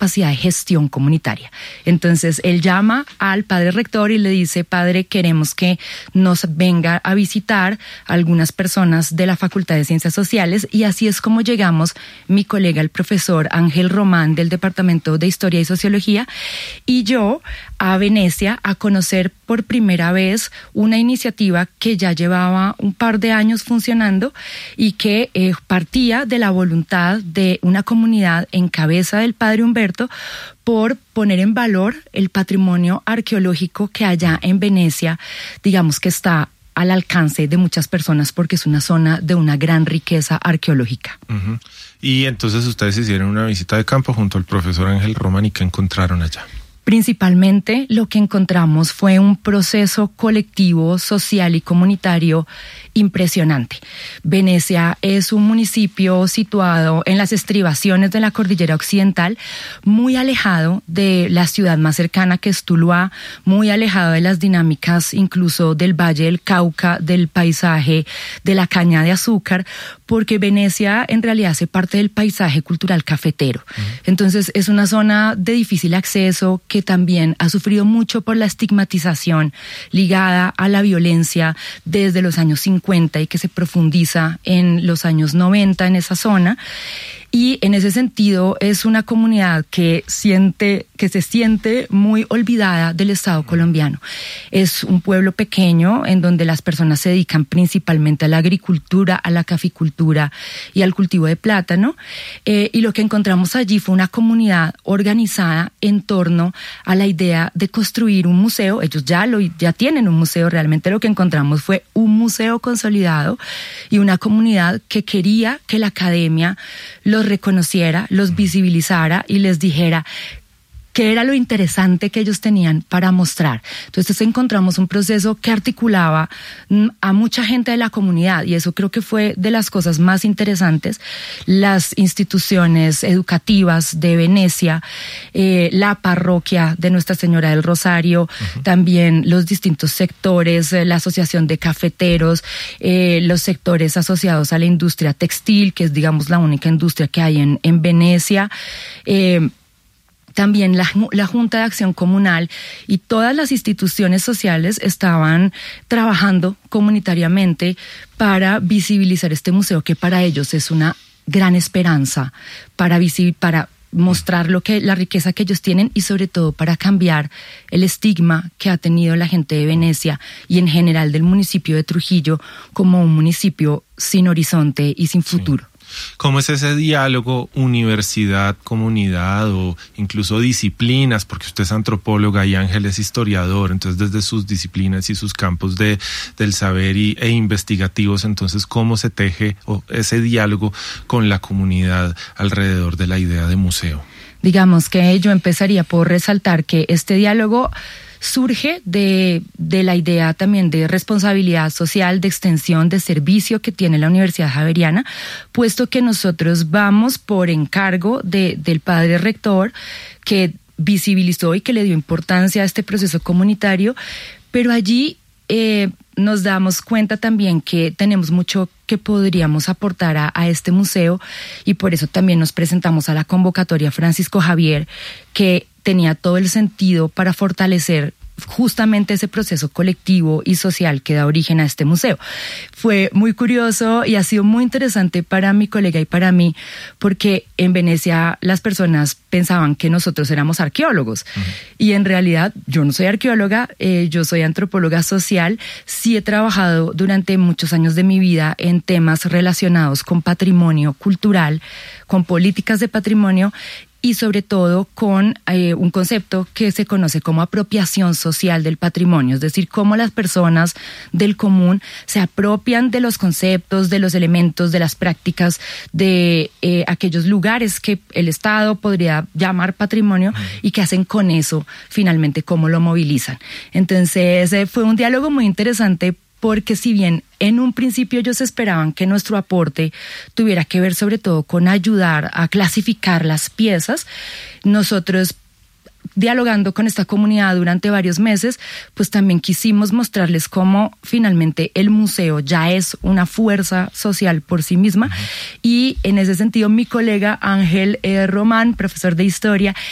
capacidad de gestión comunitaria. Entonces él llama al padre rector y le dice: padre, queremos que nos venga a visitar algunas personas de la Facultad de Ciencias Sociales, y así es como llegamos mi colega, el profesor Ángel Román del Departamento de Historia y Sociología, y yo a Venecia a conocer por primera vez una iniciativa que ya llevaba un par de años funcionando y que partía de la voluntad de una comunidad en cabeza del padre Humberto por poner en valor el patrimonio arqueológico que allá en Venecia, digamos que está al alcance de muchas personas porque es una zona de una gran riqueza arqueológica. Uh-huh. Y entonces ustedes hicieron una visita de campo junto al profesor Ángel Román, ¿y qué encontraron allá? Principalmente lo que encontramos fue un proceso colectivo, social y comunitario impresionante. Venecia es un municipio situado en las estribaciones de la cordillera occidental, muy alejado de la ciudad más cercana, que es Tuluá, muy alejado de las dinámicas incluso del Valle del Cauca, del paisaje de la caña de azúcar, porque Venecia en realidad hace parte del paisaje cultural cafetero. Entonces es una zona de difícil acceso, que también ha sufrido mucho por la estigmatización ligada a la violencia desde los años 50 y que se profundiza en los años 90 en esa zona. Y en ese sentido es una comunidad que se siente muy olvidada del Estado colombiano. Es un pueblo pequeño en donde las personas se dedican principalmente a la agricultura, a la caficultura y al cultivo de plátano. Y lo que encontramos allí fue una comunidad organizada en torno a la idea de construir un museo. Ellos ya tienen un museo. Realmente lo que encontramos fue un museo consolidado y una comunidad que quería que la academia los reconociera, los visibilizara y les dijera qué era lo interesante que ellos tenían para mostrar. Entonces encontramos un proceso que articulaba a mucha gente de la comunidad, y eso creo que fue de las cosas más interesantes. Las instituciones educativas de Venecia, la parroquia de Nuestra Señora del Rosario, también los distintos sectores, la asociación de cafeteros, los sectores asociados a la industria textil, que es, digamos, la única industria que hay en Venecia, también la Junta de Acción Comunal y todas las instituciones sociales estaban trabajando comunitariamente para visibilizar este museo, que para ellos es una gran esperanza, para mostrar la riqueza que ellos tienen y sobre todo para cambiar el estigma que ha tenido la gente de Venecia y en general del municipio de Trujillo como un municipio sin horizonte y sin futuro. ¿Cómo es ese diálogo universidad-comunidad o incluso disciplinas? Porque usted es antropóloga y Ángel es historiador, entonces desde sus disciplinas y sus campos del saber e investigativos, entonces ¿cómo se teje ese diálogo con la comunidad alrededor de la idea de museo? Digamos que yo empezaría por resaltar que este diálogo surge de la idea también de responsabilidad social, de extensión, de servicio que tiene la Universidad Javeriana, puesto que nosotros vamos por encargo del padre rector, que visibilizó y que le dio importancia a este proceso comunitario, pero allí nos damos cuenta también que tenemos mucho que podríamos aportar a este museo, y por eso también nos presentamos a la convocatoria Francisco Javier, que tenía todo el sentido para fortalecer justamente ese proceso colectivo y social que da origen a este museo. Fue muy curioso y ha sido muy interesante para mi colega y para mí, porque en Venecia las personas pensaban que nosotros éramos arqueólogos. Y en realidad yo no soy arqueóloga, yo soy antropóloga social. Sí he trabajado durante muchos años de mi vida en temas relacionados con patrimonio cultural, con políticas de patrimonio, y sobre todo con un concepto que se conoce como apropiación social del patrimonio, es decir, cómo las personas del común se apropian de los conceptos, de los elementos, de las prácticas de aquellos lugares que el Estado podría llamar patrimonio y que hacen con eso finalmente cómo lo movilizan. Entonces fue un diálogo muy interesante, porque si bien en un principio ellos esperaban que nuestro aporte tuviera que ver sobre todo con ayudar a clasificar las piezas, nosotros, dialogando con esta comunidad durante varios meses, pues también quisimos mostrarles cómo finalmente el museo ya es una fuerza social por sí misma. Y en ese sentido mi colega Ángel Román, profesor de historia,